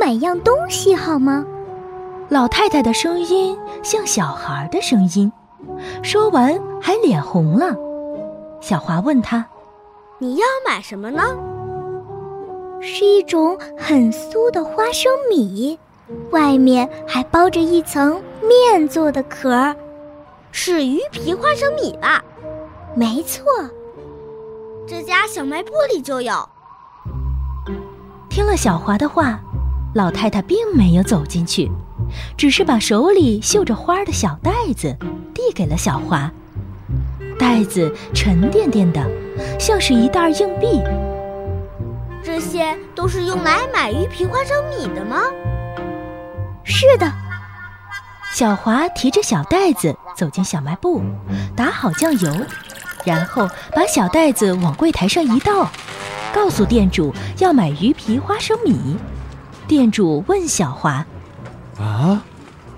买样东西好吗？ 老太太的声音像小孩的声音，说完还脸红了。小华问她： 你要买什么呢？ 是一种很酥的花生米，外面还包着一层面做的壳。 是鱼皮花生米吧？ 没错， 这家小卖部里就有。 听了小华的话，老太太并没有走进去，只是把手里绣着花的小袋子递给了小华。袋子沉甸甸的，像是一袋硬币。 这些都是用来买鱼皮花生米的吗？ 是的。 小华提着小袋子走进小卖部，打好酱油，然后把小袋子往柜台上一倒，告诉店主要买鱼皮花生米。店主问小华： 啊，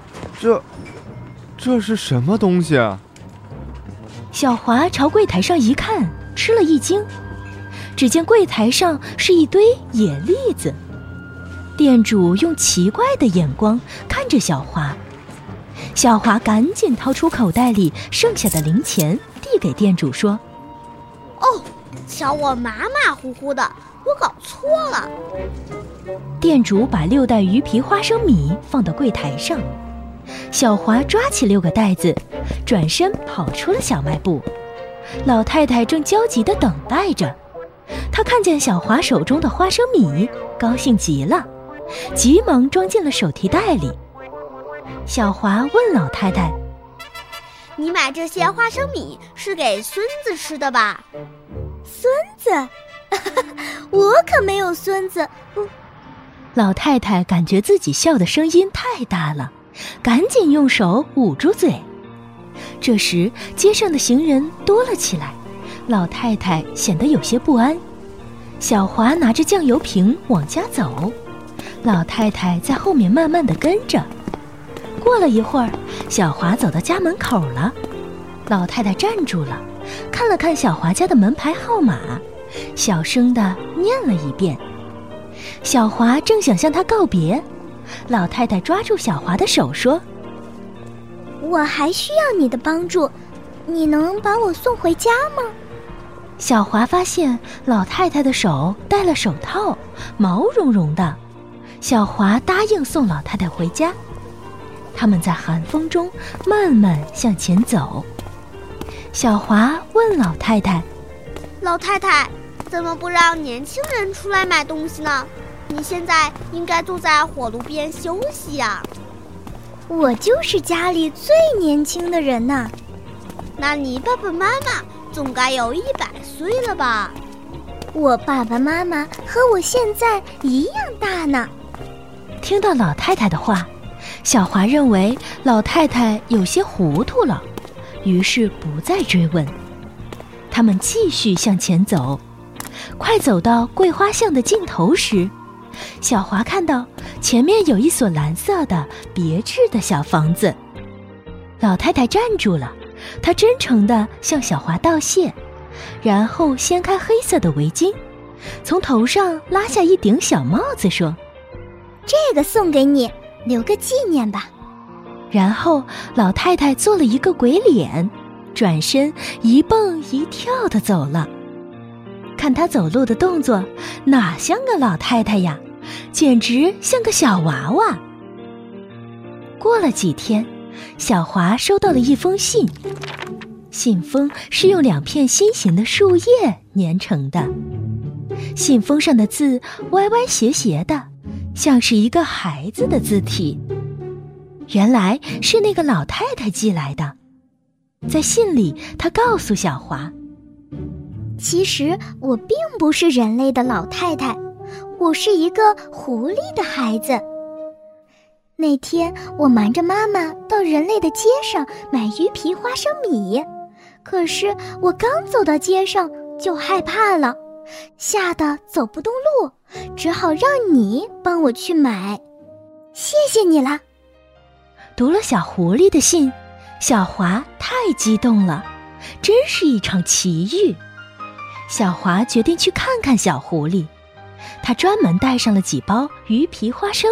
这是什么东西啊？ 小华朝柜台上一看，吃了一惊，只见柜台上是一堆野栗子。店主用奇怪的眼光看着小华，小华赶紧掏出口袋里剩下的零钱，递给店主说： 哦，瞧我马马虎虎的，我搞错了。 店主把6袋鱼皮花生米放到柜台上，小华抓起6个袋子，转身跑出了小卖部。老太太正焦急地等待着，她看见小华手中的花生米，高兴极了，急忙装进了手提袋里。小华问老太太： 你买这些花生米是给孙子吃的吧？ 孙子？我可没有孙子。 老太太感觉自己笑的声音太大了，赶紧用手捂住嘴。这时街上的行人多了起来，老太太显得有些不安。小华拿着酱油瓶往家走，老太太在后面慢慢地跟着。过了一会儿，小华走到家门口了，老太太站住了，看了看小华家的门牌号码，小声地念了一遍。小华正想向她告别，老太太抓住小华的手说： 我还需要你的帮助，你能把我送回家吗？ 小华发现老太太的手戴了手套，毛茸茸的。小华答应送老太太回家。他们在寒风中慢慢向前走。小华问老太太： 老太太，怎么不让年轻人出来买东西呢？你现在应该坐在火炉边休息呀。 我就是家里最年轻的人呐。 那你爸爸妈妈总该有100岁了吧？ 我爸爸妈妈和我现在一样大呢。 听到老太太的话，小华认为老太太有些糊涂了，于是不再追问。他们继续向前走，快走到桂花巷的尽头时，小华看到前面有一所蓝色的别致的小房子。老太太站住了，她真诚地向小华道谢，然后掀开黑色的围巾，从头上拉下一顶小帽子说： 这个送给你，留个纪念吧。 然后老太太做了一个鬼脸，转身一蹦一跳地走了。看她走路的动作，哪像个老太太呀，简直像个小娃娃。过了几天，小华收到了一封信，信封是用2片心形的树叶粘成的，信封上的字歪歪斜斜的，像是一个孩子的字体。原来是那个老太太寄来的。在信里，她告诉小华： 其实我并不是人类的老太太，我是一个狐狸的孩子。那天我瞒着妈妈到人类的街上买鱼皮花生米，可是我刚走到街上就害怕了，吓得走不动路，只好让你帮我去买。谢谢你了。 读了小狐狸的信，小华太激动了，真是一场奇遇。小华决定去看看小狐狸，他专门带上了几包鱼皮花生